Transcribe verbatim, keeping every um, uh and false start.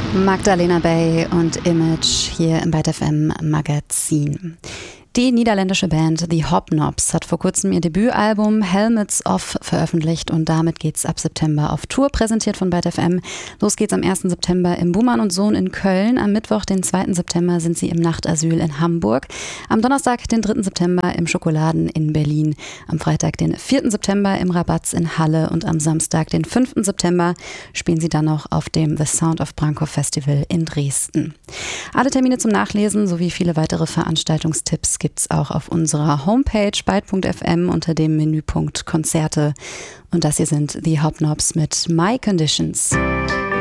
Magdalena Bay und Image hier im Byte F M Magazin. Die niederländische Band The Hobnobs hat vor kurzem ihr Debütalbum Helmets Off veröffentlicht und damit geht's ab September auf Tour, präsentiert von Byte F M. Los geht's am ersten September im Buhmann und Sohn in Köln. Am Mittwoch, den zweiten September, sind sie im Nachtasyl in Hamburg. Am Donnerstag, den dritten September, im Schokoladen in Berlin. Am Freitag, den vierten September, im Rabatz in Halle und am Samstag, den fünften September, spielen sie dann noch auf dem The Sound of Brankow Festival in Dresden. Alle Termine zum Nachlesen sowie viele weitere Veranstaltungstipps gibt's auch auf unserer Homepage byte punkt f m unter dem Menüpunkt Konzerte. Und das hier sind The Hobnobs mit My Conditions.